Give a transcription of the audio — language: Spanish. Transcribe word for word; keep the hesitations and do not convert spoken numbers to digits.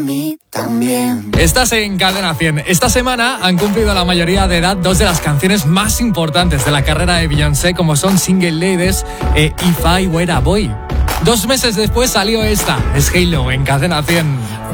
mí también. Estás en Cadena cien. Esta semana han cumplido la mayoría de edad dos de las canciones más importantes de la carrera de Beyoncé, como son Single Ladies e If I Were a Boy. Dos meses después salió esta, es Halo en Cadena cien.